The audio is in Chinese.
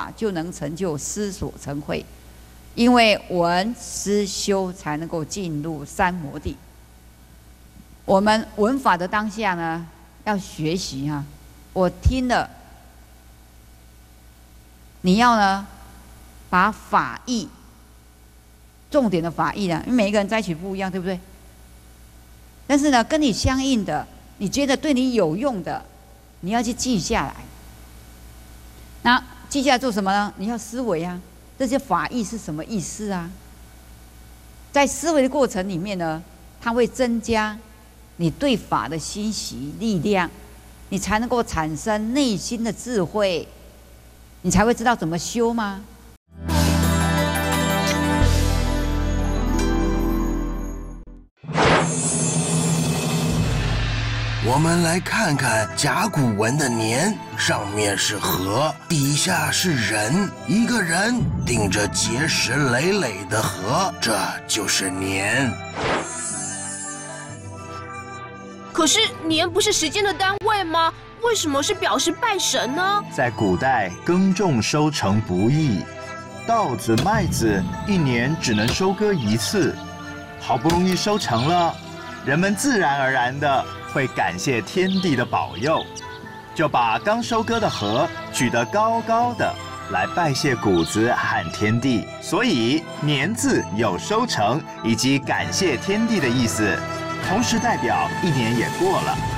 法，就能成就思所成慧。因为闻思修才能够进入三摩地。我们闻法的当下呢，要学习哈。我听了，你要呢把法义，重点的法义呢，因为每一个人摘取不一样，对不对？但是呢，跟你相应的，你觉得对你有用的，你要去记下来。那记下来做什么呢？你要思维啊，这些法义是什么意思啊？在思维的过程里面呢，它会增加你对法的欣喜力量，你才能够产生内心的智慧，你才会知道怎么修吗？ 我们来看看甲骨文的年，上面是河，底下是人，一个人顶着结实累累的河，这就是年。 可是年不是时间的单位吗？为什么是表示拜神呢？ 在古代，耕种收成不易，稻子、麦子一年只能收割一次，好不容易收成了，人们自然而然的会感谢天地的保佑，就把刚收割的禾举得高高的，来拜谢谷子和天地。所以年字有收成以及感谢天地的意思，同时代表一年也过了。